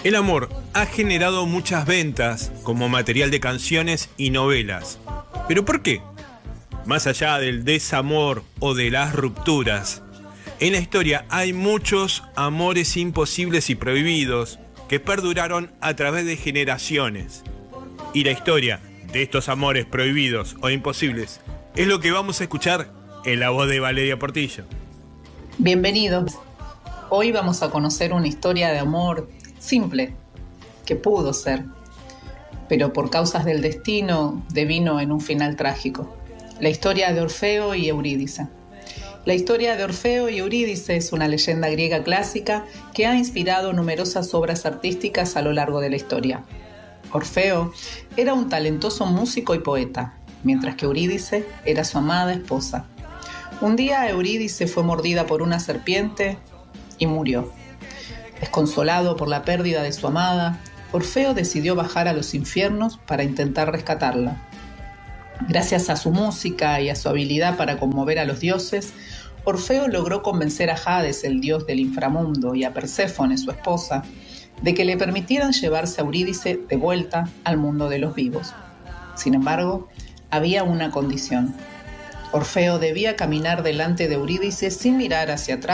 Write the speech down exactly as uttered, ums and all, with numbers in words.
El amor ha generado muchas ventas como material de canciones y novelas. ¿Pero por qué? Más allá del desamor o de las rupturas, en la historia hay muchos amores imposibles y prohibidos que perduraron a través de generaciones. Y la historia de estos amores prohibidos o imposibles es lo que vamos a escuchar en la voz de Valeria Portillo. Bienvenidos. Hoy vamos a conocer una historia de amor simple, que pudo ser, pero por causas del destino devino en un final trágico. La historia de Orfeo y Eurídice. La historia de Orfeo y Eurídice es una leyenda griega clásica que ha inspirado numerosas obras artísticas a lo largo de la historia. Orfeo era un talentoso músico y poeta, mientras que Eurídice era su amada esposa. Un día Eurídice fue mordida por una serpiente y murió. Desconsolado por la pérdida de su amada, Orfeo decidió bajar a los infiernos para intentar rescatarla. Gracias a su música y a su habilidad para conmover a los dioses, Orfeo logró convencer a Hades, el dios del inframundo, y a Perséfone, su esposa, de que le permitieran llevarse a Eurídice de vuelta al mundo de los vivos. Sin embargo, había una condición. Orfeo debía caminar delante de Eurídice sin mirar hacia atrás